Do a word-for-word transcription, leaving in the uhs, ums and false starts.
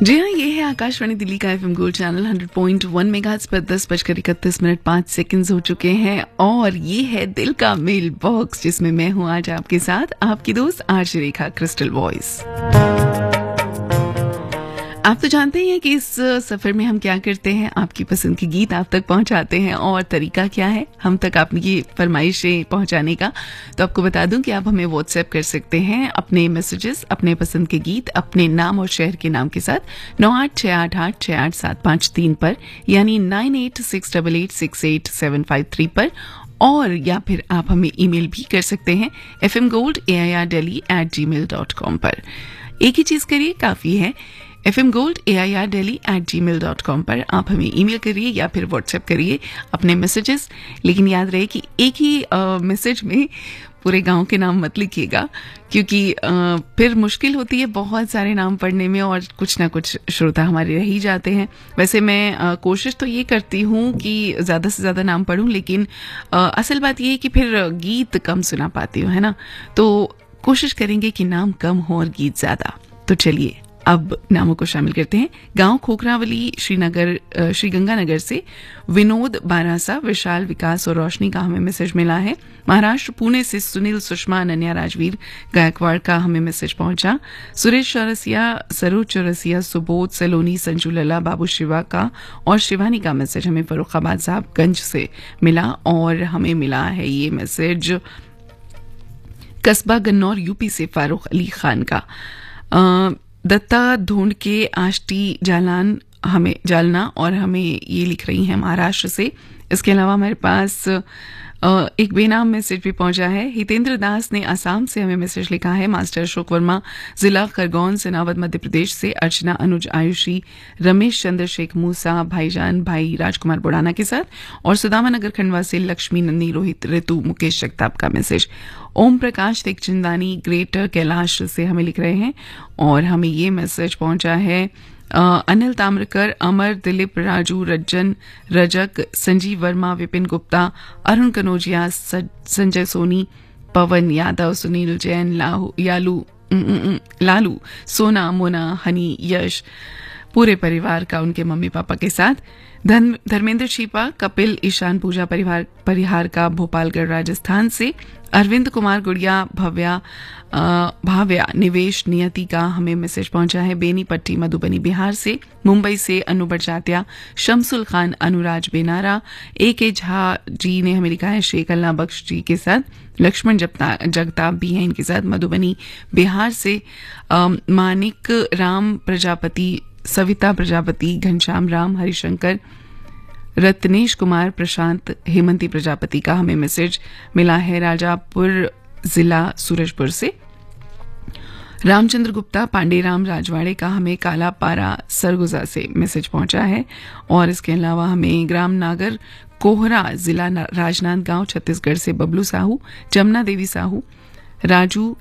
जी हाँ, ये है आकाशवाणी दिल्ली का FM gold channel hundred point one megahertz पर दस बजकर इकतीस मिनट पाँच सेकंड्स हो चुके हैं और ये है दिल का मेल बॉक्स जिसमें मैं हूँ आज आपके साथ आपकी दोस्त आरजे रेखा क्रिस्टल वॉइस। आप तो जानते ही हैं कि इस सफर में हम क्या करते हैं, आपकी पसंद के गीत आप तक पहुंचाते हैं और तरीका क्या है हम तक आपकी फरमाइशें पहुंचाने का। तो आपको बता दूं कि आप हमें व्हाट्सएप कर सकते हैं अपने मैसेजेस, अपने पसंद के गीत अपने नाम और शहर के नाम के साथ नौ आठ छः आठ आठ छः आठ सात पाँच तीन पर, यानी nine eight six double eight six eight seven five three पर, और या फिर आप हमें ईमेल भी कर सकते हैं F M gold A I R daily eight ji mail dot com पर। एक ही चीज करिए, काफी है, F M gold A I R daily eight ji mail dot com पर आप हमें ईमेल करिए या फिर व्हाट्सएप करिए अपने मैसेजेस। लेकिन याद रहे कि एक ही मैसेज में पूरे गांव के नाम मत लिखिएगा, क्योंकि आ, फिर मुश्किल होती है बहुत सारे नाम पढ़ने में और कुछ ना कुछ श्रोता हमारे रह ही जाते हैं। वैसे मैं आ, कोशिश तो ये करती हूँ कि ज़्यादा से ज़्यादा नाम पढ़ूँ, लेकिन आ, असल बात ये है कि फिर गीत कम सुना पाती हूँ, है ना। तो कोशिश करेंगे कि नाम कम हो और गीत ज़्यादा। तो चलिए अब नामों को शामिल करते हैं। गांव खोखरावली श्रीनगर श्रीगंगानगर से विनोद बारासा, विशाल, विकास और रोशनी का हमें मैसेज मिला है। महाराष्ट्र पुणे से सुनील, सुषमा, अनन्या, राजवीर गायकवाड़ का हमें मैसेज पहुंचा। सुरेश चौरसिया, सरोज चौरसिया, सुबोध, सलोनी, संजू लला, बाबू शिवा का और शिवानी का मैसेज हमें फर्रुखाबाद साहबगंज से मिला। और हमें मिला है ये मैसेज कस्बा गन्नौर यूपी से फारूक अली खान का। आ, दत्ता ढूंढ के आष्टी जालान हमें जालना और हमें ये लिख रही हैं महाराष्ट्र से। इसके अलावा हमारे पास एक बेनाम मैसेज भी पहुंचा है। हितेंद्र दास ने असम से हमें मैसेज लिखा है। मास्टर अशोक वर्मा, जिला खरगोन, सेनावद मध्य प्रदेश से अर्चना, अनुज, आयुषी, रमेश चंद्र, शेख मूसा, भाईजान भाई राजकुमार बुढ़ाना के साथ, और सुदामा नगर खंडवा से लक्ष्मी, नन्नी, रोहित, ऋतु, मुकेश जगताप का मैसेज। ओम प्रकाश तेगचंदानी ग्रेटर कैलाश से हमें लिख रहे हैं और हमें ये मैसेज पहुंचा है Uh, अनिल ताम्रकर, अमर, दिलीप, राजू, रज्जन, रजक, संजीव वर्मा, विपिन गुप्ता, अरुण कनौजिया, संजय सोनी, पवन यादव, सुनील जैन, लाहू यालू लालू, सोना, मोना, हनी, यश, पूरे परिवार का उनके मम्मी पापा के साथ। धन धर्मेंद्र छिपा, कपिल, ईशान, पूजा परिवार परिहार का भोपालगढ़ राजस्थान से। अरविंद कुमार गुड़िया, भव्या भाव्या, निवेश, नियति का हमें मैसेज पहुंचा है। बेनी पट्टी, मधुबनी, बिहार से। मुंबई से अनु बरजात्या, शमसुल खान, अनुराज बेनारा, ए के झा जी ने हमें लिखा है शेख अल्लाह बख्श जी के साथ। लक्ष्मण जगताप भी हैं इनके साथ, मधुबनी, बिहार से। मानिक राम प्रजापति, सविता प्रजापति, घनश्याम राम, हरिशंकर, रत्नेश कुमार, प्रशांत, हेमंती प्रजापति का हमें मैसेज मिला है राजापुर जिला सूरजपुर से। रामचंद्र गुप्ता, पांडेराम राजवाड़े का हमें कालापारा सरगुजा से मैसेज पहुंचा है। और इसके अलावा हमें ग्राम नागर कोहरा, जिला राजनांदगांव, छत्तीसगढ़ से बबलू साहू, जमुना देवी साहू, राजू